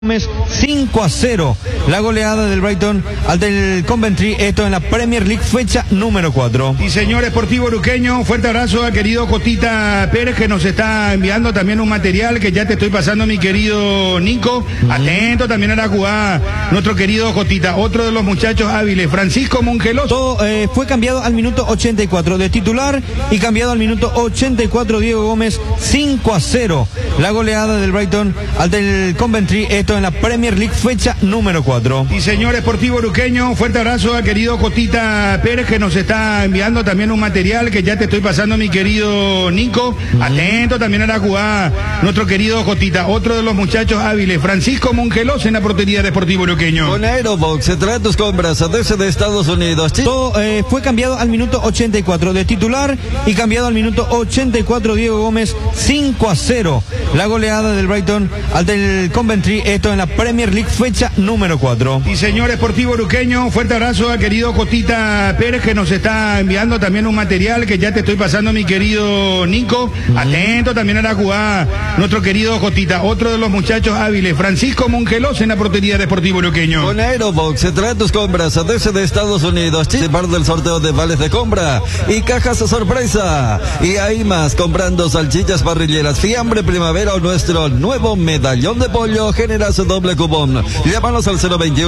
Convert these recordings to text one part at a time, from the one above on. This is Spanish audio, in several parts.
5-0 la goleada del Brighton al del Coventry, esto en la Premier League, fecha número 4. Y señor Sportivo Luqueño, fuerte abrazo al querido Cotita Pérez, que nos está enviando también un material que ya te estoy pasando, mi querido Nico. Atento también a la jugada, nuestro querido Cotita, otro de los muchachos hábiles, Francisco Mongelos. Todo fue cambiado al minuto 84 de titular y cambiado al minuto 84 Diego Gómez. 5-0 la goleada del Brighton al del Coventry, esto en la Premier League, fecha número 4. Y señor Sportivo Luqueño, fuerte abrazo al querido Cotita Pérez, que nos está enviando también un material que ya te estoy pasando, mi querido Nico. Atento también a la jugada, nuestro querido Cotita, otro de los muchachos hábiles, Francisco Mongelos en la portería de Sportivo Luqueño. Con Aerobox se trae tus compras desde Estados Unidos. Todo fue cambiado al minuto 84 de titular y cambiado al minuto 84 Diego Gómez. 5-0 la goleada del Brighton al del Coventry, esto en la Premier League, fecha número 4. Y señor Sportivo Luqueño, fuerte abrazo al querido Cotita Pérez, que nos está enviando también un material que ya te estoy pasando, mi querido Nico. Atento también a la jugada, nuestro querido Cotita, otro de los muchachos hábiles, Francisco Mongelos en la portería de Sportivo Luqueño. Con Aerobox se trae tus compras desde Estados Unidos. Parte del sorteo de vales de compra y cajas de sorpresa. Y hay más, comprando salchichas parrilleras, fiambre primavera o nuestro nuevo medallón de pollo, generas doble cupón. Llámanos al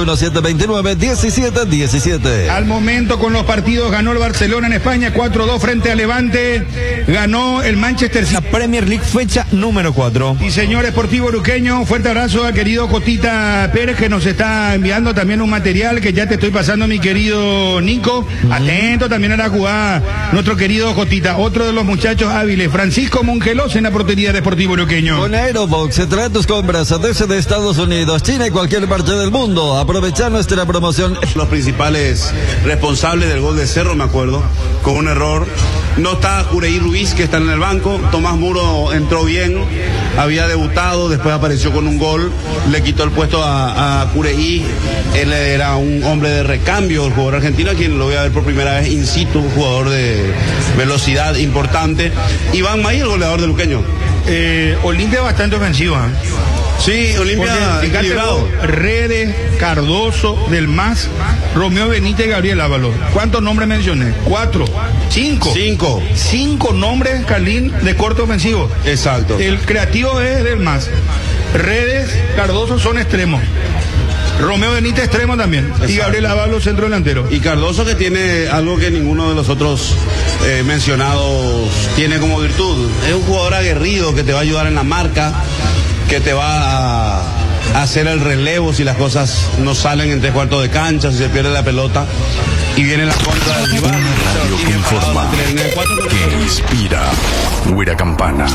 021-729-1717. Al momento, con los partidos, ganó el Barcelona en España 4-2 frente a Levante, ganó el Manchester City. La Premier League, fecha número 4. Y señor Sportivo Luqueño, fuerte abrazo al querido Cotita Pérez, que nos está enviando también un material que ya te estoy pasando, mi querido Nico. Atento también a la jugada, nuestro querido Cotita, otro de los muchachos hábiles, Francisco Mongelos en la portería de Sportivo Luqueño. Con Aerobox se trae tus compras desde Estados Unidos, China y cualquier parte del mundo. Aprovechar nuestra promoción. Los principales responsables del gol de Cerro, me acuerdo, con un error. No está Jureí Ruiz, que está en el banco. Tomás Muro entró bien, había debutado, después apareció con un gol, le quitó el puesto a Jureí. Él era un hombre de recambio, el jugador argentino, a quien lo voy a ver por primera vez in situ, un jugador de velocidad importante. Iván May, el goleador de Luqueño. Olimpia bastante ofensiva. Sí, Olimpia equilibrado. Redes, Cardoso, Del Mas, Romeo Benítez y Gabriel Ábalos. ¿Cuántos nombres mencioné? 4, 5. 5 nombres, Carlín, de corte ofensivo. Exacto. El creativo es Del Mas. Redes, Cardoso son extremos. Romeo Benítez extremo también. Exacto. Y Gabriel Ábalos centro delantero. Y Cardoso, que tiene algo que ninguno de los otros mencionados tiene como virtud. Es un jugador aguerrido que te va a ayudar en la marca, que te va a hacer el relevo si las cosas no salen en 3/4 de cancha, si se pierde la pelota y viene la contra del rival. Una radio que informa, que inspira. Huira Campana.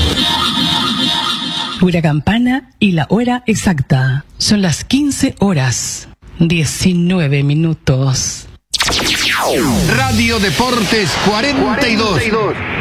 Huira Campana y la hora exacta. Son las 15 horas, 19 minutos. Radio Deportes 42.